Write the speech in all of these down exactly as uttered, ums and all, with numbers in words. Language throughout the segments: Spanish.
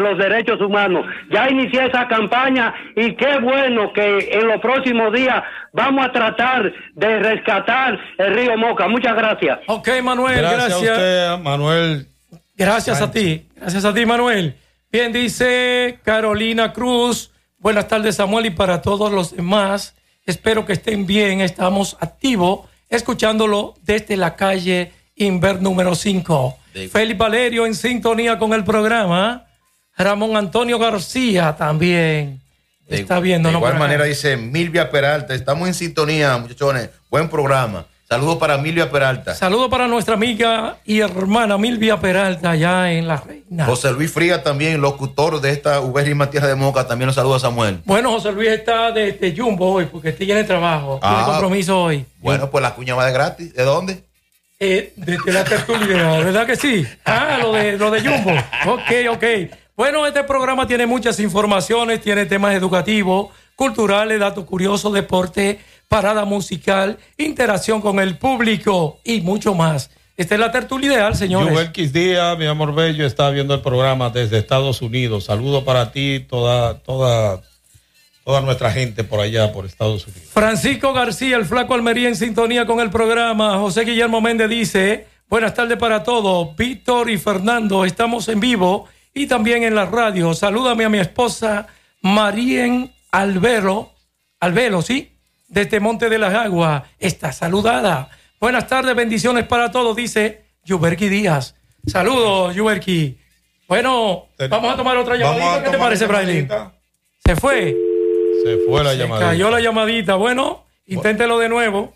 los derechos humanos. Ya inicié esa campaña y qué bueno que en los próximos días vamos a tratar de rescatar el río Moca. Muchas gracias. Ok, Manuel, gracias. Gracias a usted, Manuel. Gracias Sánchez. a ti. Gracias a ti, Manuel. Bien, dice Carolina Cruz. Buenas tardes, Samuel, y para todos los demás. Espero que estén bien. Estamos activos, escuchándolo desde la calle Inver número cinco. Sí. Félix Valerio en sintonía con el programa. Ramón Antonio García también de, está viendo. De igual manera dice Milvia Peralta. Estamos en sintonía, muchachones. Buen programa. Saludos para Milvia Peralta. Saludos para nuestra amiga y hermana Milvia Peralta allá en La Reina. José Luis Frías también, locutor de esta ubérrima tierra de Moca, también nos saluda a Samuel. Bueno, José Luis está de, de Jumbo hoy porque este tiene trabajo, ah, tiene compromiso hoy. Bueno, pues la cuña va de gratis. ¿De dónde? Eh, desde la tertulia, ¿verdad que sí? Ah, lo de, lo de Jumbo. Ok, ok. Bueno, este programa tiene muchas informaciones, tiene temas educativos, culturales, datos curiosos, deporte, parada musical, interacción con el público y mucho más. Esta es la tertulia ideal, señores. Yuvelquis Díaz, mi amor bello, está viendo el programa desde Estados Unidos. Saludos para ti, toda, toda, toda nuestra gente por allá, por Estados Unidos. Francisco García, el flaco Almería, en sintonía con el programa. José Guillermo Méndez dice, buenas tardes para todos. Víctor y Fernando, estamos en vivo y también en la radio. Salúdame a mi esposa Marien Albero, Albelo, ¿sí? Desde Monte de las Aguas, está saludada. Buenas tardes, bendiciones para todos, dice Yuberki Díaz. Saludos, Yuberki. Bueno, vamos a tomar otra llamadita. ¿Qué te parece, Braille? ¿Se fue? Se fue la Se llamadita. cayó la llamadita. Bueno, inténtelo de nuevo.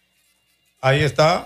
Ahí está.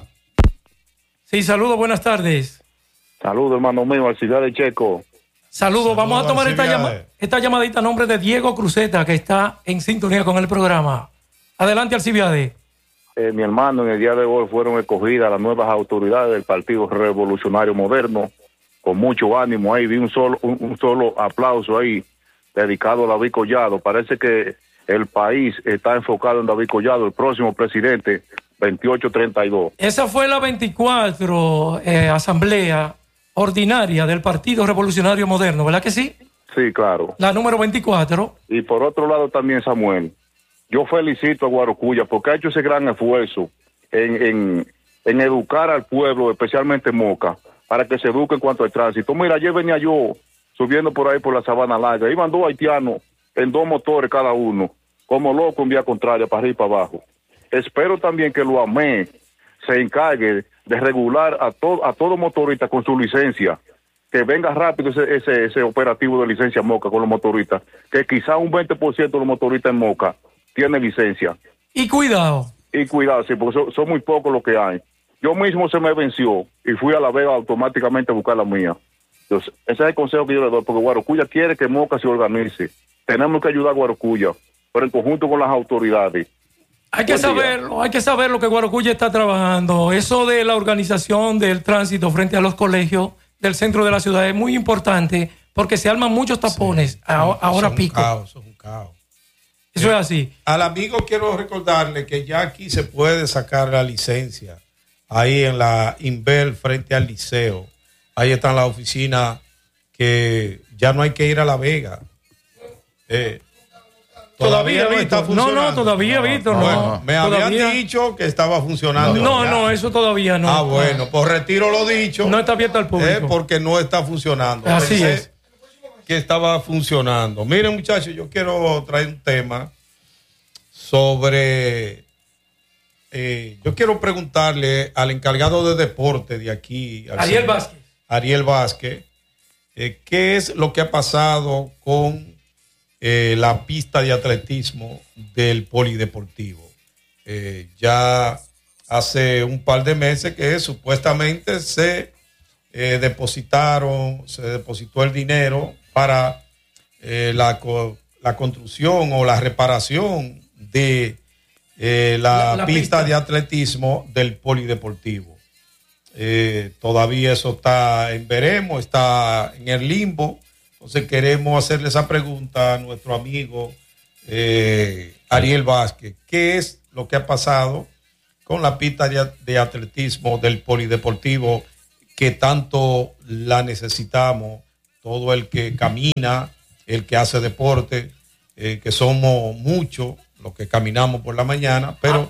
Sí, saludos, buenas tardes. Saludos, hermano mío, Alcibiades Checo. Saludos, vamos a tomar esta, llama, esta llamadita a nombre de Diego Cruzeta, que está en sintonía con el programa. Adelante, Alcibiades. Eh, mi hermano, en el día de hoy fueron escogidas las nuevas autoridades del Partido Revolucionario Moderno, con mucho ánimo. Ahí vi un solo, un, un solo aplauso ahí, dedicado a David Collado. Parece que el país está enfocado en David Collado, el próximo presidente, veintiocho treinta y dos. Esa fue la veinticuatro eh, asamblea ordinaria del Partido Revolucionario Moderno, ¿verdad que sí? Sí, claro. La número veinticuatro. Y por otro lado también, Samuel, yo felicito a Guarocuya porque ha hecho ese gran esfuerzo en, en, en educar al pueblo, especialmente Moca, para que se eduque en cuanto al tránsito. Mira, ayer venía yo subiendo por ahí por la Sabana Larga, iban dos haitianos en dos motores cada uno, como loco en vía contraria, para arriba y para abajo. Espero también que lo AME se encargue de regular a, to, a todo motorista con su licencia, que venga rápido ese, ese, ese operativo de licencia Moca con los motoristas, que quizá un veinte por ciento de los motoristas en Moca tiene licencia. Y cuidado. Y cuidado, sí, porque son, son muy pocos los que hay. Yo mismo se me venció y fui a La Vega automáticamente a buscar la mía. Entonces, ese es el consejo que yo le doy, porque Guarocuya quiere que Moca se organice. Tenemos que ayudar a Guarocuya, pero en conjunto con las autoridades. Hay que saberlo, hay que saber lo que Guarocuya está trabajando. Eso de la organización del tránsito frente a los colegios del centro de la ciudad es muy importante, porque se arman muchos tapones sí, a, ahora son pico. Un caos, son un caos. Eso es así. Al amigo quiero recordarle que ya aquí se puede sacar la licencia. Ahí en la Inver frente al liceo. Ahí están las oficinas que ya no hay que ir a La Vega. Eh, Todavía, todavía no está funcionando. No, no, todavía, no, Víctor, no. Bueno, me todavía... habían dicho que estaba funcionando. No, no, no, eso todavía no. Ah, bueno, pues retiro lo dicho. No está abierto al público. Eh, porque no está funcionando. Así Pensé es. que estaba funcionando. Miren, muchachos, yo quiero traer un tema sobre... Eh, yo quiero preguntarle al encargado de deporte de aquí, Ariel señor, Vázquez. Ariel Vázquez, eh, ¿qué es lo que ha pasado con eh, la pista de atletismo del polideportivo? Eh, ya hace un par de meses que supuestamente se eh, depositaron, se depositó el dinero para eh, la, la construcción o la reparación de Eh, la, la, la pista, pista de atletismo del polideportivo. Eh, todavía eso está en veremos, está en el limbo. Entonces queremos hacerle esa pregunta a nuestro amigo eh, Ariel Vázquez. ¿Qué es lo que ha pasado con la pista de, de atletismo del polideportivo que tanto la necesitamos todo el que camina, el que hace deporte, eh, que somos muchos los que caminamos por la mañana, pero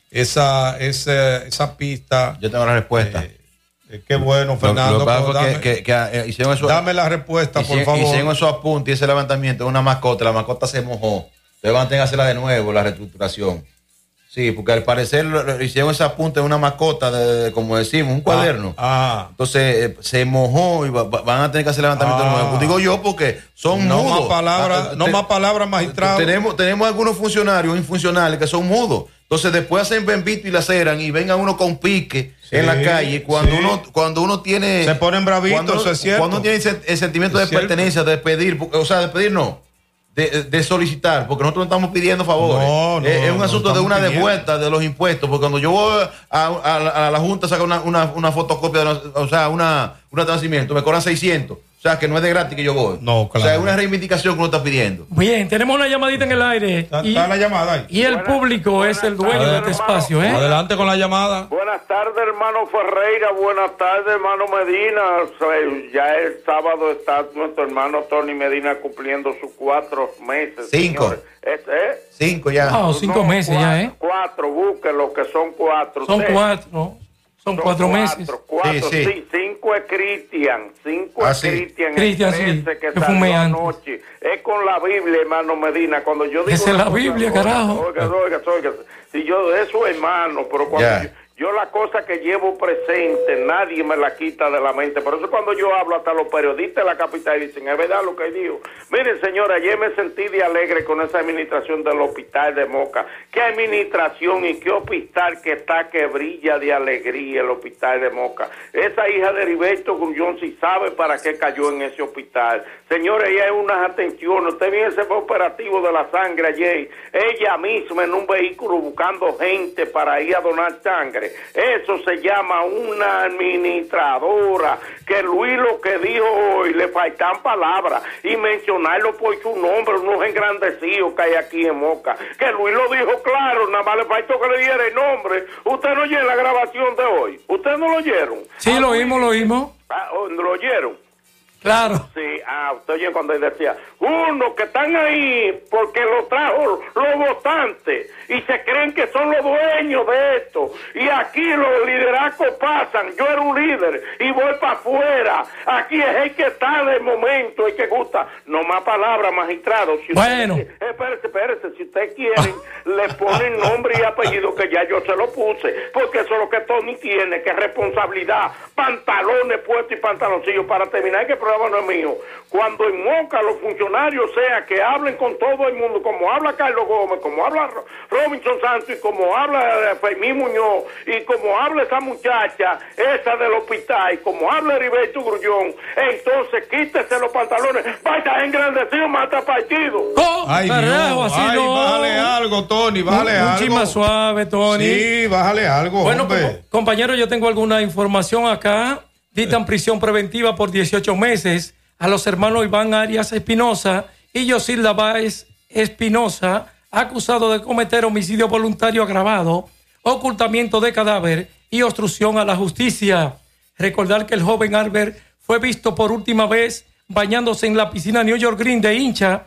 esa, esa, esa pista... Yo tengo la respuesta. Eh, eh, qué bueno, Fernando. Lo, lo pues, dame, que, que, que, eh, hicieron eso, dame la respuesta, por hicieron, favor. Hicieron esos apuntes y ese levantamiento de una mascota. La mascota se mojó. Entonces van a tener que hacerla de nuevo, la reestructuración. Sí, porque al parecer hicieron ese apunte de una mascota, de, de, como decimos, un cuaderno. Ah, ah. Entonces eh, se mojó y va, va, van a tener que hacer levantamiento ah. de nuevo. Digo yo porque son no mudos. Más palabras, ah, no te, más palabras, magistrado. Tenemos, tenemos algunos funcionarios infuncionales que son mudos. Entonces después hacen bembito y la ceran y venga uno con pique sí, en la calle. Cuando sí. uno cuando uno tiene... Se ponen bravitos, cuando, eso es cierto. Cuando uno tiene el sentimiento es de pertenencia, de pedir, o sea, de pedir no. De, de solicitar, porque nosotros no estamos pidiendo favores. No, no, es, es un asunto no de una pidiendo. devuelta de los impuestos, porque cuando yo voy a, a, a la Junta a sacar una, una, una fotocopia, de la, o sea, una, una nacimiento, me cobran seiscientos. O sea, que no es de gratis que yo voy. No, claro. O sea, es una reivindicación que uno está pidiendo. Bien, tenemos una llamadita en el aire. Está, y, está la llamada ahí. Y el buenas, público buenas es el dueño tardes, de este hermano. espacio. ¿eh? Adelante con la llamada. Buenas tardes, hermano Ferreira. Buenas tardes, hermano Medina. O sea, ya el sábado está nuestro hermano Tony Medina cumpliendo sus cuatro meses. Cinco. ¿Es, eh? Cinco ya. Ah, oh, cinco no, meses cuatro, ya, ¿eh? Cuatro, búsquenlo, que son cuatro. Son seis. cuatro. Son, son cuatro, cuatro meses. Cuatro, sí, sí. sí, cinco es Cristian, cinco ah, es sí. Cristian, Cristian, sí, que, que salió anoche. Es con la Biblia, hermano Medina. Cuando yo digo esa es la Biblia, cosa, carajo. Oiga, oiga, oiga. Si yo de eso, hermano, pero cuando yeah. yo, yo la cosa que llevo presente, nadie me la quita de la mente. Por eso cuando yo hablo, hasta los periodistas de la capital dicen, es verdad lo que digo. Miren, señora, ayer me sentí de alegre con esa administración del hospital de Moca. ¿Qué administración y qué hospital que está que brilla de alegría el hospital de Moca? Esa hija de Heriberto Grullón sí sabe para qué cayó en ese hospital. Señores, ella es unas atenciones. Usted vio ese operativo de la sangre ayer. Ella misma en un vehículo buscando gente para ir a donar sangre. Eso se llama una administradora, que Luis lo que dijo hoy, le faltan palabras, y mencionarlo por su nombre, unos engrandecidos que hay aquí en Moca, que Luis lo dijo claro, nada más le faltó que le diera el nombre. Usted no oyó la grabación de hoy, ¿usted no lo oyeron? Sí, ah, lo oímos, lo oímos. Ah, ¿lo oyeron? Claro. Sí, ah, usted oye cuando él decía, uno que están ahí porque lo trajo los votantes y se creen que son los dueños de esto. Y aquí los liderazgos pasan. Yo era un líder y voy para afuera. Aquí es el que está de momento, el que gusta. No más palabras, magistrado. Si bueno. Usted, espérese, espérese. Si usted quiere, le ponen nombre y apellido que ya yo se lo puse. Porque eso es lo que Tony tiene, que es responsabilidad. Pantalones puestos y pantaloncillos. Para terminar, que el programa no es mío. Cuando en Moca los funcionarios sea que hablen con todo el mundo, como habla Carlos Gómez, como habla Robinson Santos y como habla Fermín Muñoz y como habla esa muchacha, esa del hospital, y como habla Heriberto Grullón, entonces quítese los pantalones, vaya engrandecido, mata partido. Oh, ay, carajo, así ay, no. Bájale algo, Tony, bájale un, un algo. chisma suave, Tony. Sí, bájale algo, bueno, hombre. Com compañero, yo tengo alguna información acá. Dictan prisión preventiva por dieciocho meses a los hermanos Iván Arias Espinosa y Yosilda Báez Espinosa, acusado de cometer homicidio voluntario agravado, ocultamiento de cadáver y obstrucción a la justicia. Recordar que el joven Albert fue visto por última vez bañándose en la piscina New York Green de Hincha,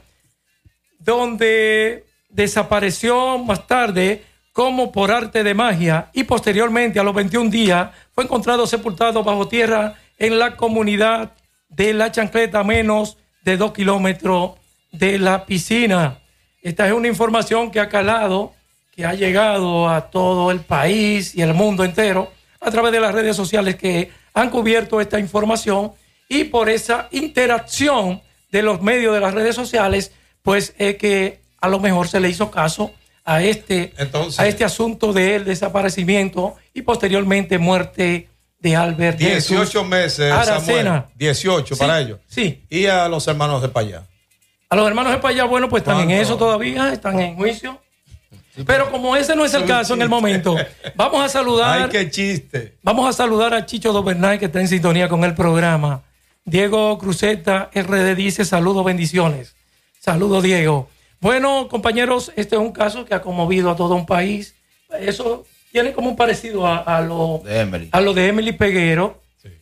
donde desapareció más tarde como por arte de magia, y posteriormente a los veintiún días fue encontrado sepultado bajo tierra en la comunidad de La Chancleta, a menos de dos kilómetros de la piscina. Esta es una información que ha calado, que ha llegado a todo el país y el mundo entero a través de las redes sociales que han cubierto esta información, y por esa interacción de los medios de las redes sociales, pues es que a lo mejor se le hizo caso a este, Entonces, a este asunto del desaparecimiento y posteriormente muerte de Albert dieciocho meses, Aracena. Samuel, dieciocho para sí, ellos. Sí. Y a los hermanos de Payá. A los hermanos de Payá, bueno, pues están ¿Cuánto? en eso todavía, están en juicio. Sí, pero como ese no es el caso en el momento, vamos a saludar. Ay, qué chiste. Vamos a saludar a Chicho Dobernay, que está en sintonía con el programa. Diego Cruzeta R D dice saludos, bendiciones. Saludos, Diego. Bueno, compañeros, este es un caso que ha conmovido a todo un país. Eso tiene como un parecido a, a, lo, de Emily. a lo de Emily Peguero. Sí.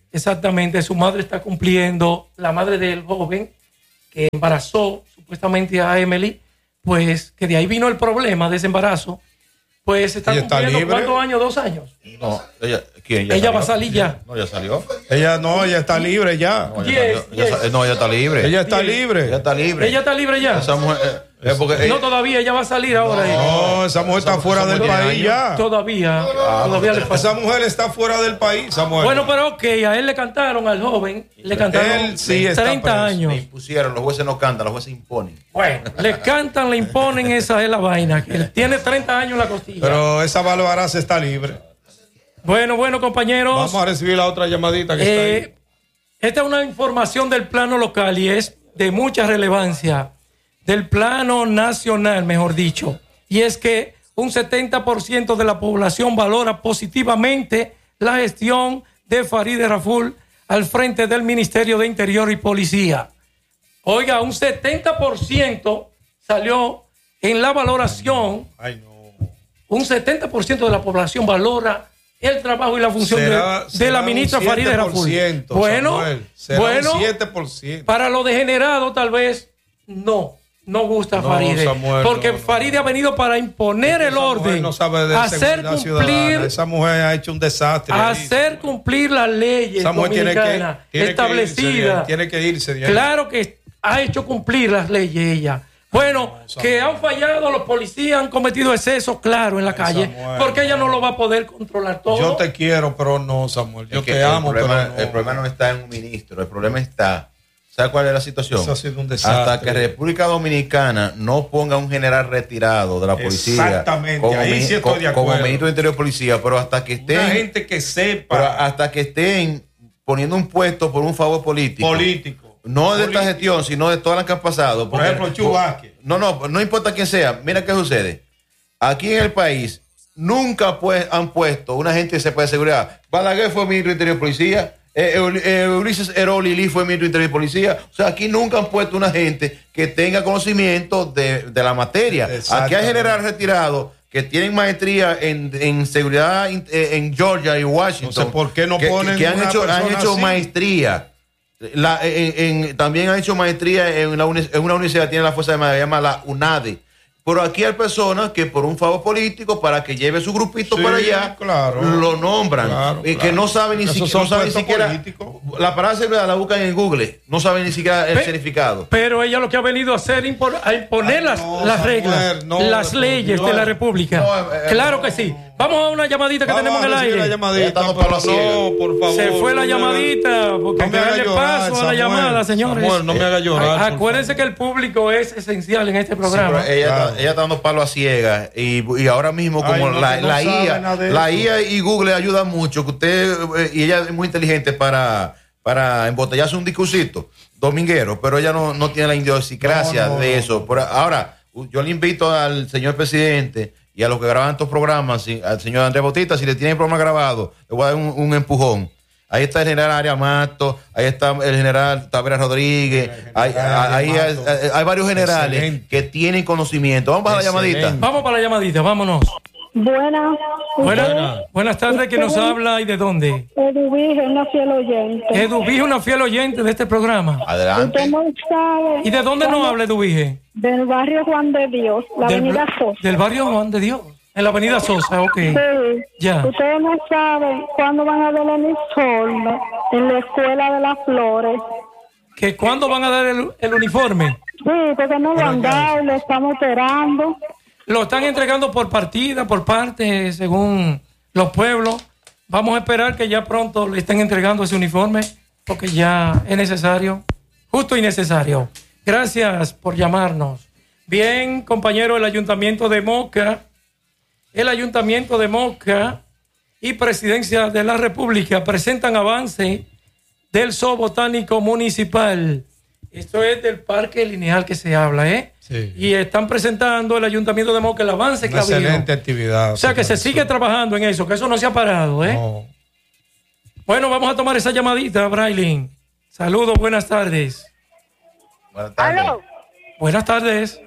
Exactamente, su madre está cumpliendo, la madre del joven que embarazó supuestamente a Emily, pues que de ahí vino el problema de ese embarazo, pues está Ella está cumpliendo libre. ¿cuántos años? ¿Dos años? No, ella, ¿quién? ¿Ya Ella salió? va a salir ya. No, ya salió. Ella no, ella está libre ya. No, ya Yes, salió. Ella yes. sa- no, ella está libre. Ella está Bien. libre. Ella está libre. Ella está libre ya. Esa mujer, eh, es porque No, ella- todavía, ella va a salir ahora. No, esa mujer está esa- fuera esa del mujer país tiene ya. Todavía, todavía le falta. Esa mujer está fuera del país, Samuel. Bueno, pero ok, a él le cantaron, al joven, le cantaron Él sí está treinta preso. años. le impusieron, los jueces no cantan, los jueces imponen. Bueno, le cantan, le imponen, esa es la vaina. Que él tiene treinta años en la costilla. Pero esa Valvarace está libre. Bueno, bueno, compañeros. Vamos a recibir la otra llamadita que eh, está ahí. Esta es una información del plano local y es de mucha relevancia. Del plano nacional, mejor dicho. Y es que un setenta por ciento de la población valora positivamente la gestión de Farideh Raful al frente del Ministerio de Interior y Policía. Oiga, un setenta por ciento salió en la valoración. Ay, no. Un setenta por ciento de la población valora el trabajo y la función Será- de, de será la un ministra Farideh Raful. siete por ciento, Bueno, Samuel. Será bueno, un siete por ciento. para los degenerados tal vez no, no gusta No, Farideh, Samuel, porque no, no. Farideh ha venido para imponer el Esa mujer orden, no sabe de hacer seguridad ciudadana. cumplir, Esa mujer ha hecho un desastre. ahí. hacer cumplir las leyes Esa mujer tiene que, dominicanas tiene que irse de ahí, establecidas. tiene que irse de ahí. Claro que ha hecho cumplir las leyes ella. Bueno, No, que Samuel. han fallado los policías, han cometido excesos, claro, en la Ay, calle, Samuel, porque ella no no. lo va a poder controlar todo. Yo te quiero, pero no, Samuel. Yo Es que te el amo, problema, pero no. el problema no está en un ministro, el problema está. ¿Sabe cuál es la situación? Eso ha sido un desastre. Hasta que República Dominicana no ponga un general retirado de la policía. Exactamente, como, ahí mi- sí estoy de como acuerdo. ministro de Interior y Policía, pero hasta que estén, Una gente que pero sepa hasta que estén poniendo un puesto por un favor político. político. No de esta Político. gestión, sino de todas las que han pasado. Por Porque- ejemplo, Chu Vázquez. No, no, no importa quién sea. Mira qué sucede. Aquí en el país nunca pues, han puesto una gente que sepa de seguridad. Balaguer fue ministro de Interior y Policía. Eh, Eul- eh, Ulises Eroli Lee fue ministro de Interior y Policía. O sea, aquí nunca han puesto una gente que tenga conocimiento de, de la materia. Aquí hay Exactamente. generales retirados que tienen maestría en, en seguridad in- eh, en Georgia y Washington. Entonces, ¿por qué no que, ponen que han una hecho, han persona hecho así? maestría? La, en, en- también han hecho maestría en, la uni- en una universidad que tiene la fuerza de madre, se llama la UNADE. Pero aquí hay personas que por un favor político, para que lleve su grupito Sí, para allá, claro. lo nombran. Claro, y que claro. no saben ni, Esos siquiera, son no saben ni puestos siquiera. políticos. La palabra seguridad la buscan en Google. No saben ni siquiera el Pe- significado. Pero ella lo que ha venido a hacer es impor- a imponer Ay, las, no, las Samuel, reglas, no, las no, leyes no. de la República. No, eh, claro no. que sí. Vamos a una llamadita que Vamos tenemos a en el recibir aire. la llamadita, Ya estamos pero para la ciega. no, por favor. Se fue la no me haga- llamadita, porque no hay me que haga darle llorar, paso a la Samuel. llamada, señores. Samuel, no me haga llorar, A- por Acuérdense que el público es esencial en este Sí, programa. pero ella, Claro. está, ella está dando palo a ciegas y, y ahora mismo como Ay, no, la, que no la sabe I A nada de la eso. I A y Google ayudan mucho, que usted eh, y ella es muy inteligente para, para embotellarse un discursito dominguero, pero ella no, no tiene la idiosincrasia No, no, de no. eso. Por ahora, yo le invito al señor presidente y a los que graban estos programas, si- al señor Andrés Bautista, si le tiene el programa grabado, le voy a dar un, un empujón. Ahí está el general Arias Mato, ahí está el general Taveras Rodríguez, hay, general ahí hay, Mato. hay- hay varios generales Excelente. que tienen conocimiento. Vamos a la Excelente. llamadita. Vamos para la llamadita, vámonos. Buenas. Buenas, buenas tardes, ¿quién nos habla y de dónde? Eduvige, una fiel oyente. Eduvige, una fiel oyente de este programa. Usted Adelante. no sabe. ¿Y de dónde nos cuándo- habla Eduvige? Del barrio Juan de Dios, la Del, avenida Sosa. del barrio Juan de Dios, en la avenida Sosa, ok. Sí. Ya. Ustedes no saben cuándo van a dar el uniforme en la escuela de las flores. ¿Que cuándo van a dar el, el uniforme? Sí, porque no lo han dado, lo estamos esperando. Lo están entregando por partida, por parte, según los pueblos. Vamos a esperar que ya pronto le estén entregando ese uniforme, porque ya es necesario, justo y necesario. Gracias por llamarnos. Bien, compañero, el Ayuntamiento de Moca, el Ayuntamiento de Moca y Presidencia de la República presentan avance del Zoo Botánico Municipal. Esto es del Parque Lineal que se habla, ¿eh? Sí. Y están presentando el Ayuntamiento de Moca el avance que Una ha habido. excelente actividad. O sea, que se sigue trabajando en eso, que eso no se ha parado, ¿eh? No. Bueno, vamos a tomar esa llamadita, Brailin. Saludos, buenas tardes. Buenas tardes. ¿Aló? Buenas tardes.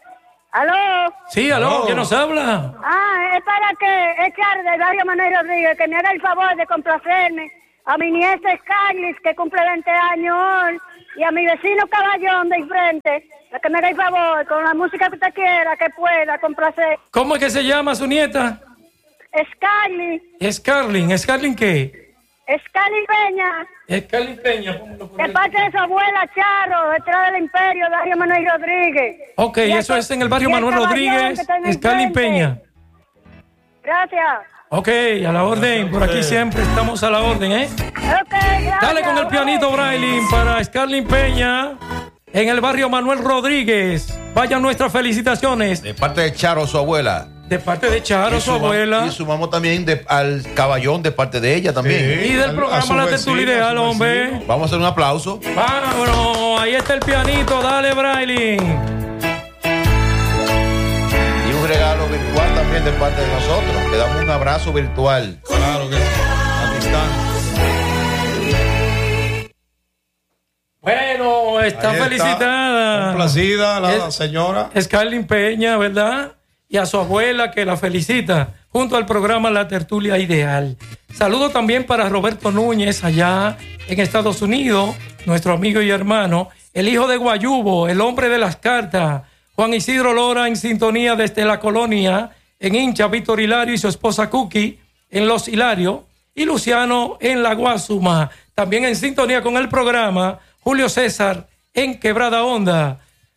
¿Aló? Sí, aló, Aló. ¿quién nos habla? Ah, es para que es Charles de Barrio Manuel Rodríguez, que me haga el favor de complacerme a mi nieta Scarlett, que cumple veinte años hoy, y a mi vecino Caballón de enfrente, para que me haga el favor, con la música que usted quiera, que pueda, complacer. ¿Cómo es que se llama su nieta? Scarlett. Scarlin. ¿Scarlin qué? Scarlett Peña. Scarlin Peña. Póngalo por De ahí. parte de su abuela Charo, detrás del Imperio, barrio Manuel Rodríguez. Ok, Y eso el- es en el barrio y el Manuel Caballón Rodríguez, que está en el Scarlin frente. Peña. Gracias. Ok, a la orden. Por aquí siempre estamos a la orden, ¿eh? Ok, gracias. Dale con el pianito, Brailin, para Scarlin Peña, en el barrio Manuel Rodríguez. Vayan nuestras felicitaciones. De parte de Charo, su abuela. De parte de Charo, Y su ma- abuela. Y sumamos también de- al Caballón de parte de ella también. Y del programa La Tertulia Ideal, hombre. Vamos a hacer un aplauso. Vámonos, ahí está el pianito, dale, Brailin. Y un regalo virtual también de parte de nosotros. Le damos un abrazo virtual. Claro que sí. A distancia. Bueno, está Ahí está. felicitada. Complacida la Es- señora. Scarlin Peña, ¿verdad? Y a su abuela que la felicita junto al programa La Tertulia Ideal. Saludo también para Roberto Núñez allá en Estados Unidos, nuestro amigo y hermano, el hijo de Guayubo, el hombre de las cartas, Juan Isidro Lora en sintonía desde la colonia, en Hincha, Víctor Hilario y su esposa Cookie en Los Hilarios, y Luciano en La Guasuma. También en sintonía con el programa, Julio César en Quebrada Honda.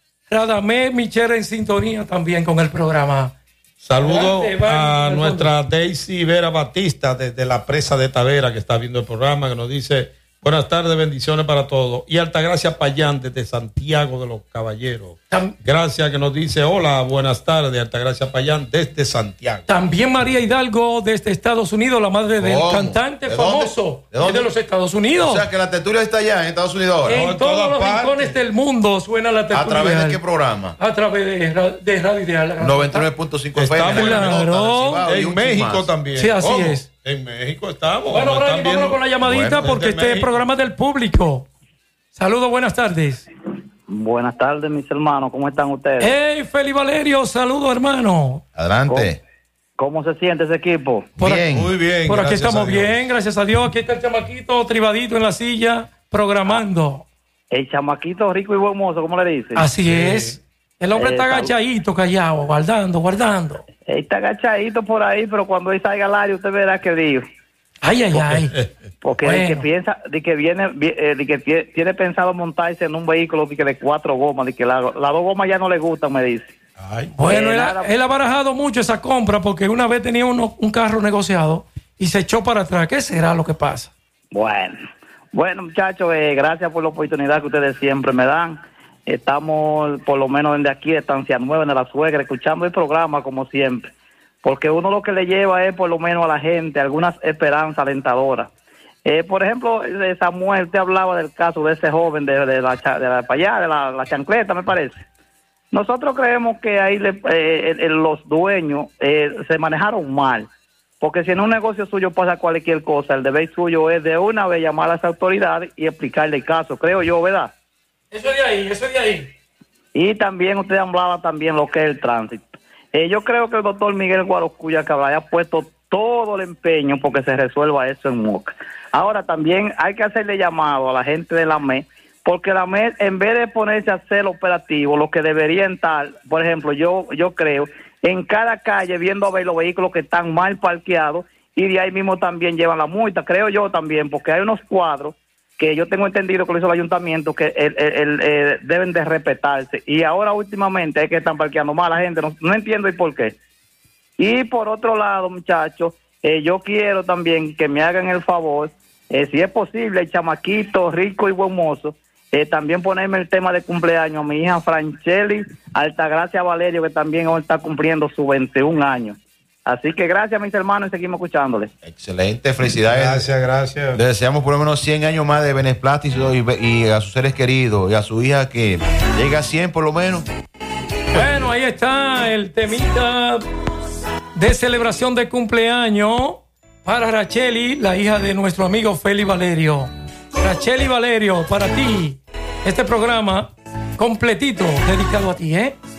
Radamé Michel en sintonía también con el programa. Saludo Adelante, Iván, a nuestra Daisy Vera Batista desde la presa de Tavera, que está viendo el programa, que nos dice buenas tardes, bendiciones para todos. Y Altagracia Payán desde Santiago de los Caballeros. Tam- Gracias, que nos dice hola, buenas tardes, Altagracia Payán desde Santiago. También María Hidalgo desde Estados Unidos, la madre del ¿Cómo? cantante ¿De dónde? famoso ¿De dónde? de los Estados Unidos. O sea que la tertulia está allá en Estados Unidos ahora. en en todos todas los partes. rincones del mundo suena la tertulia. ¿A través de Ideal. qué programa? A través de, ra- de Radio Ideal. noventa y nueve punto cinco F M. Estamos La en- Nota, claro. Cibao y En un México chin más. también. Sí, así ¿Cómo? es. En México estamos. Bueno, Nos Brian, están viendo- vámonos con la llamadita Bueno, porque desde este es México. programa del público. Saludos, buenas tardes. Buenas tardes, mis hermanos. ¿Cómo están ustedes? Hey, Feli Valerio, saludos, hermano. Adelante. ¿Cómo se siente ese equipo? Por Bien. Muy bien. Por aquí gracias estamos a Dios. bien, gracias a Dios. Aquí está el chamaquito tribadito en la silla, programando. El chamaquito rico y buen mozo, ¿cómo le dicen? Así es. El hombre Eh, está sal- agachadito, callado, guardando, guardando. Él está agachadito por ahí, pero cuando él salga al área, usted verá que digo. Ay, ay, ay. Porque Bueno. el que piensa, de que viene, vi- eh, de que tie- tiene pensado montarse en un vehículo de, que de cuatro gomas, de que la- las dos gomas ya no le gustan, me dice. Ay, Bueno, Eh, él, ha- nada. él ha barajado mucho esa compra porque una vez tenía uno, un carro negociado y se echó para atrás. ¿Qué será lo que pasa? Bueno, bueno muchachos, eh, gracias por la oportunidad que ustedes siempre me dan. Estamos, por lo menos desde aquí, de Estancia Nueva, de la Suegra, escuchando el programa como siempre. Porque uno lo que le lleva es, por lo menos, a la gente algunas esperanzas alentadoras. Eh, por ejemplo, de Samuel, te hablaba del caso de ese joven de, de la, cha- de la, para allá, de la, la chancleta, me parece. Nosotros creemos que ahí le- eh, el- el- los dueños eh, se manejaron mal. Porque si en un negocio suyo pasa cualquier cosa, el deber suyo es de una vez llamar a las autoridades y explicarle el caso, creo yo, ¿verdad? Eso es de ahí, eso es de ahí. Y también usted hablaba también lo que es el tránsito. Eh, yo creo que el doctor Miguel Guarocuya que haya puesto todo el empeño porque se resuelva eso en Moca. Ahora también hay que hacerle llamado a la gente de la M E, porque la M E, en vez de ponerse a hacer operativo, lo que debería estar, por ejemplo, yo yo creo, en cada calle viendo a ver los vehículos que están mal parqueados y de ahí mismo también llevan la multa, creo yo también, porque hay unos cuadros que yo tengo entendido que lo hizo el ayuntamiento que el, el, el, eh, deben de respetarse y ahora últimamente es que están parqueando mal a la gente, no, no entiendo el por qué. Y por otro lado, muchachos, eh, yo quiero también que me hagan el favor, eh, si es posible, el chamaquito rico y buen mozo, eh, también ponerme el tema de cumpleaños a mi hija Francheli Altagracia Valerio, que también hoy está cumpliendo sus veintiún años. Así que gracias, mis hermanos, y seguimos escuchándole. Excelente, felicidades. Gracias, gracias. Le deseamos por lo menos cien años más de beneplácito y, y a sus seres queridos y a su hija que llegue a cien por lo menos. Bueno, ahí está el temita de celebración de cumpleaños para Racheli, la hija de nuestro amigo Feli Valerio. Racheli Valerio, para ti, este programa completito dedicado a ti, ¿eh?